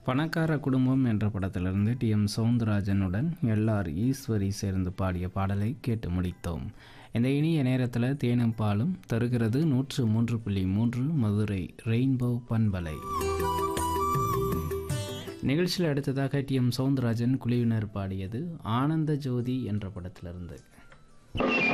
பணக்கார குடும்பம் என்ற படத்திலிருந்து டி.எம். சௌந்தரராஜனுடன் எல்.ஆர். ஈஸ்வரி சேர்ந்து பாடிய பாடலை கேட்டு முடித்தோம். இந்த இனிய நேரத்தில் தேனும் பாலும் தருகிறது 103.3 மதுரை ரெயின்போ பண்பலை. நிகழ்ச்சியில் அடுத்ததாக டி.எம். சௌந்தரராஜன் குழுவினர் பாடியது ஆனந்த ஜோதி என்ற படத்திலிருந்து.